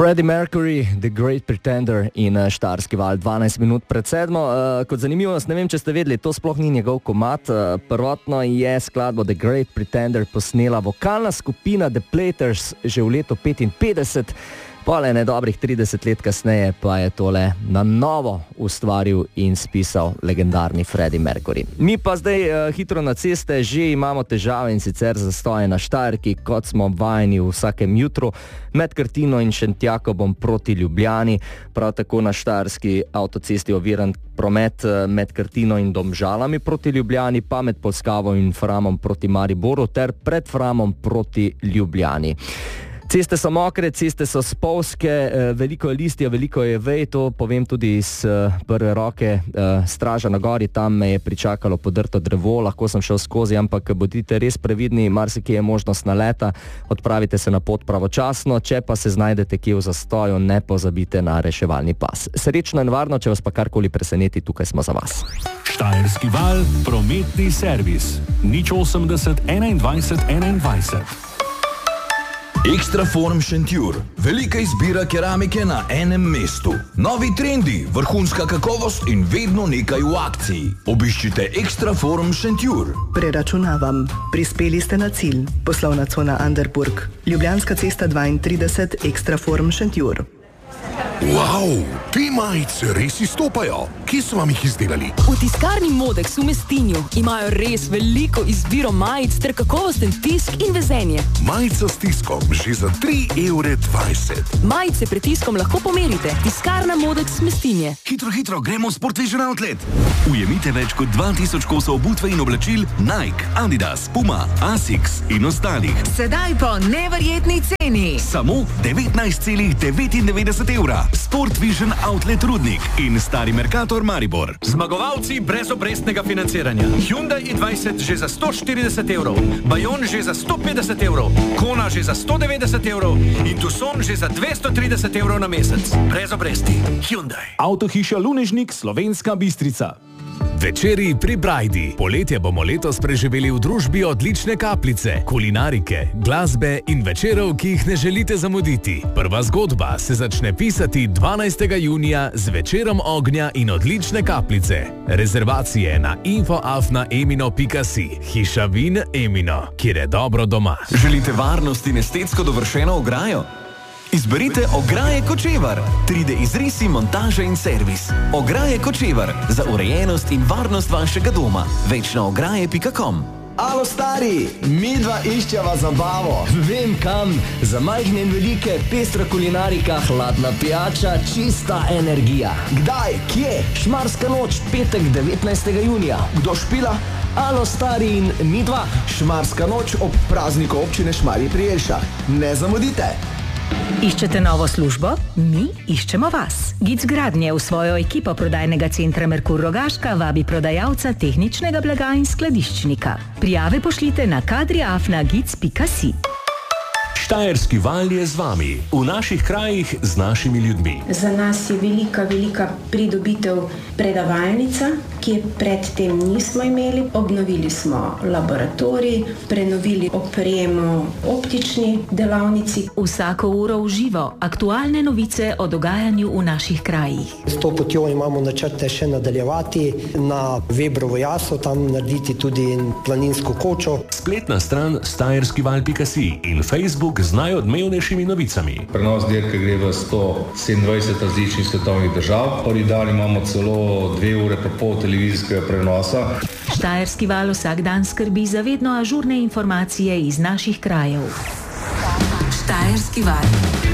Freddie Mercury, The Great Pretender in Štajerski val 12 minut pred 7. Kot zanimivost, ne vem, če ste vedeli, to sploh ni njegov komad. Prvotno je skladbo The Great Pretender posnela vokalna skupina The Platters že v letu 55. Pole ne dobrih 30 let kasneje pa je tole na novo ustvaril in spisal legendarni Freddie Mercury. Mi pa zdaj hitro na ceste že imamo težave, in sicer zastoje na Štajerki, kot smo vajeni v vsakem jutru, med Krtino in Šentjakobom proti Ljubljani. Prav tako na štajerski avtocesti oviran promet med Krtino in Domžalami proti Ljubljani, pa med Polskavo in Framom proti Mariboru ter pred Framom proti Ljubljani. Ceste so mokre, ceste so spolzke, veliko je listja, veliko je vej, to povem tudi iz prve roke. Straža na gori, tam me je pričakalo podrto drevo, lahko sem šel skozi, ampak bodite res previdni, marsikje je možnost naleta, odpravite se na pot pravočasno, če pa se znajdete kje v zastoju, ne pozabite na reševalni pas. Srečno in varno, če vas pa karkoli preseneti, tukaj smo za vas. Štajerski val, prometni servis. 080 21 21. Extraform Šentjur. Velika izbira keramike na enem mestu. Novi trendi, vrhunska kakovost in vedno nekaj v akciji. Obiščite Extraform Šentjur. Preračunavam. Prispeli ste na cilj. Poslovna cona Anderburg. Ljubljanska cesta 32, Extraform Šentjur. Wow, te majice res izstopajo. Kje so vam jih izdelali? V tiskarni Modex v Mestinju imajo res veliko izbiro majic ter kakovosten tisk in vezenje. Majica s tiskom že za 3,20 €. Majice pred tiskom lahko pomerite. Tiskarna Modex Mestinje. Hitro, gremo v Sport Vision Outlet. Ujemite več kot 2000 kosov obutve in oblačil Nike, Adidas, Puma, Asics in ostalih. Sedaj po neverjetni ceni. Samo 19,99 €. Sport Vision Outlet Rudnik in Stari Mercator Maribor. Zmagovalci brez obrestnega financiranja. Hyundai i20 že za 140 €, Bayon že za 150 €, Kona že za 190 € in Tucson že za 230 € na mesec. Brez obresti. Hyundai. Avtohiša Lunežnik, Slovenska Bistrica. Večeri pri Brajdi. Poletje bomo letos preživeli v družbi odlične kapljice, kulinarike, glasbe in večerov, ki jih ne želite zamuditi. Prva zgodba se začne pisati 12. junija z večerom ognja in odlične kapljice. Rezervacije na info@emino.si. Hiša vin Emino, kjer je dobro doma. Želite varnost in estetsko dovršeno ograjo? Izberite Ograje Kočevar. 3D izrisi, montaža in servis. Ograje Kočevar. Za urejenost in varnost vašega doma. Več na ograje.com. Alo stari, midva iščeva zabavo. Vem kam, za majhne in velike, pestra kulinarika, hladna pijača, čista energija. Kdaj, kje? Šmarska noč, petek 19. junija. Kdo špila? Alo stari in midva. Šmarska noč ob prazniku občine Šmarje pri Jelšah. Ne zamudite. Iščete novo službo? Mi iščemo vas. Gic Gradnje v svojo ekipo prodajnega centra Merkur Rogaška vabi prodajalca tehničnega blaga in skladiščnika. Prijave pošljite na kadri@gic.si. Štajerski val je z vami, v naših krajih z našimi ljudmi. Za nas je velika pridobitev predavalnica, ki je predtem nismo imeli. Obnovili smo laboratorij, prenovili opremo optični delavnici. Vsako uro v živo, aktualne novice o dogajanju v naših krajih. S to potjo imamo načrte še nadaljevati, na Vebrovo jaso, tam narediti tudi planinsko kočo. Spletna stran štajerskival.si in Facebook z najodmevnejšimi novicami. Prenos dirke gre v 127 različnih svetovnih držav. Original imamo celo 2 ure pa pol televizijskega prenosa. Štajerski val vsak dan skrbi za vedno ažurne informacije iz naših krajev. Štajerski val.